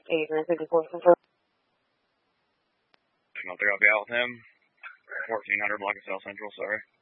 854 Central. Signal 3, I'll be out with him. 1400 block of South Central, sorry.